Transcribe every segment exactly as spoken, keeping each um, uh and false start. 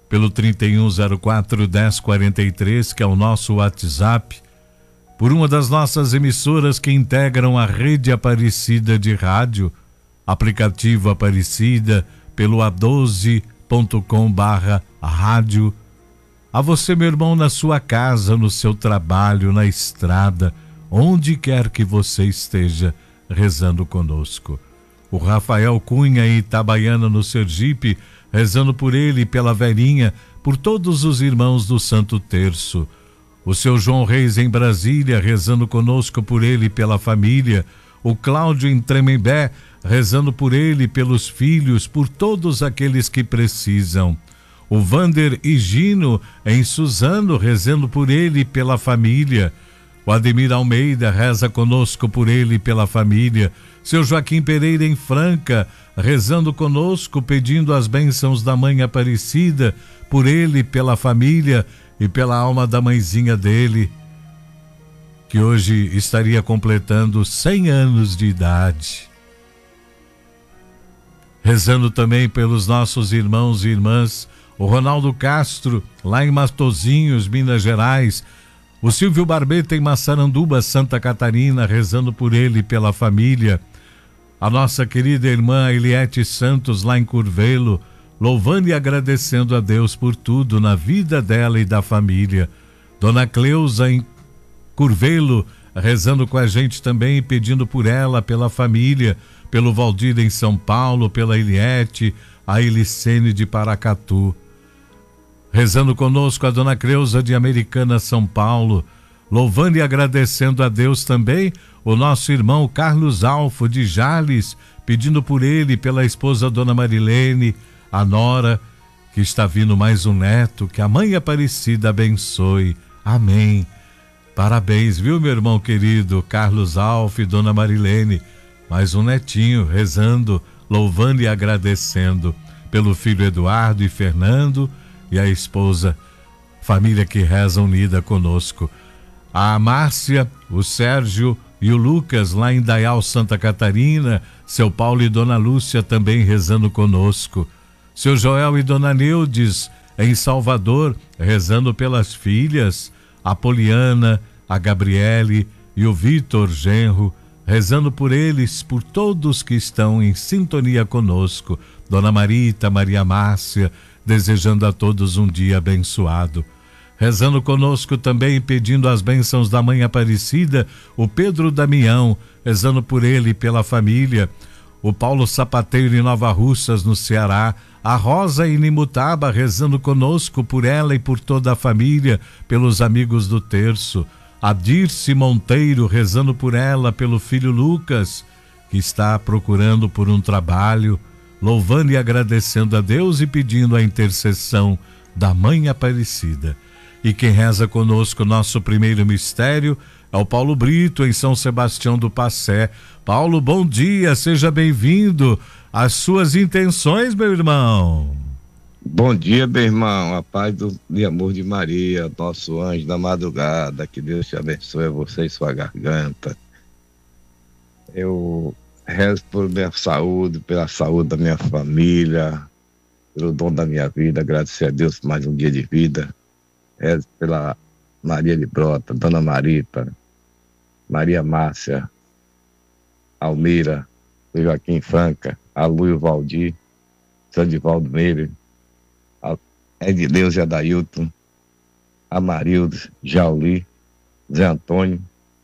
pelo trinta e um zero quatro, dez quarenta e três, que é o nosso WhatsApp, por uma das nossas emissoras que integram a rede Aparecida de rádio, aplicativo Aparecida, pelo a doze ponto com barra rádio. A você, meu irmão, na sua casa, no seu trabalho, na estrada, onde quer que você esteja rezando conosco. O Rafael Cunha em Itabaiana, no Sergipe, rezando por ele e pela velhinha, por todos os irmãos do Santo Terço. O seu João Reis em Brasília, rezando conosco por ele e pela família. O Cláudio em Tremembé, rezando por ele, pelos filhos, por todos aqueles que precisam. O Vander e Gino em Suzano, rezando por ele e pela família. O Ademir Almeida reza conosco por ele e pela família. Seu Joaquim Pereira em Franca, rezando conosco, pedindo as bênçãos da Mãe Aparecida, por ele, pela família e pela alma da mãezinha dele, que hoje estaria completando cem anos de idade. Rezando também pelos nossos irmãos e irmãs, o Ronaldo Castro, lá em Matozinhos, Minas Gerais, o Silvio Barbeta em Massaranduba, Santa Catarina, rezando por ele e pela família. A nossa querida irmã Eliette Santos, lá em Curvelo, louvando e agradecendo a Deus por tudo na vida dela e da família. Dona Cleusa em Curvelo, rezando com a gente também e pedindo por ela, pela família, pelo Valdir em São Paulo, pela Eliette, a Elicene de Paracatu. Rezando conosco a Dona Cleusa de Americana, São Paulo, louvando e agradecendo a Deus também o nosso irmão Carlos Alfo de Jales, pedindo por ele, pela esposa Dona Marilene, a nora, que está vindo mais um neto, que a Mãe Aparecida abençoe. Amém. Parabéns, viu, meu irmão querido Carlos Alfo e Dona Marilene, mais um netinho, rezando, louvando e agradecendo pelo filho Eduardo e Fernando e a esposa, família que reza unida conosco. A Márcia, o Sérgio e o Lucas lá em Dayal, Santa Catarina, seu Paulo e Dona Lúcia também rezando conosco. Seu Joel e Dona Neudes em Salvador, rezando pelas filhas, a Poliana, a Gabriele e o Vitor Genro, rezando por eles, por todos que estão em sintonia conosco. Dona Marita, Maria Márcia, desejando a todos um dia abençoado. Rezando conosco também, pedindo as bênçãos da Mãe Aparecida, o Pedro Damião, rezando por ele e pela família. O Paulo Sapateiro em Nova Russas, no Ceará. A Rosa em Nimutaba, rezando conosco por ela e por toda a família, pelos amigos do Terço. A Dirce Monteiro, rezando por ela, pelo filho Lucas, que está procurando por um trabalho, louvando e agradecendo a Deus e pedindo a intercessão da Mãe Aparecida. E quem reza conosco nosso primeiro mistério é o Paulo Brito, em São Sebastião do Passé. Paulo, bom dia, seja bem-vindo. As suas intenções, meu irmão. Bom dia, meu irmão. A paz do, de amor de Maria, nosso anjo da madrugada. Que Deus te abençoe, a você e sua garganta. Eu rezo por minha saúde, pela saúde da minha família, pelo dom da minha vida. Agradecer a Deus por mais um dia de vida. Rezo pela Maria de Brota, Dona Marita, Maria Márcia, Almira, Joaquim Franca, a Lu e o Valdir, Sandivaldo Meire, a Edileus e Adailton, a Marildo, Jauli, Zé Antônio,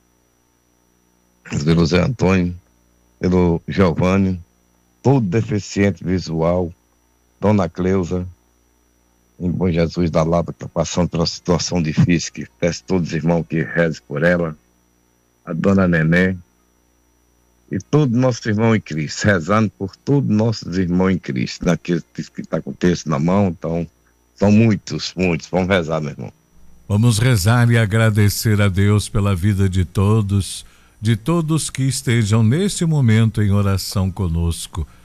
pelo Zé Antônio, pelo Giovanni, todo deficiente visual, Dona Cleusa, em Bom Jesus da Lapa, que está passando por uma situação difícil, que peço a todos os irmãos que rezem por ela, a Dona Nené, e todos nossos irmãos em Cristo, rezando por todos nossos irmãos em Cristo, naquele que está com o texto na mão. Então, são muitos, muitos, vamos rezar, meu irmão. Vamos rezar e agradecer a Deus pela vida de todos, de todos que estejam neste momento em oração conosco.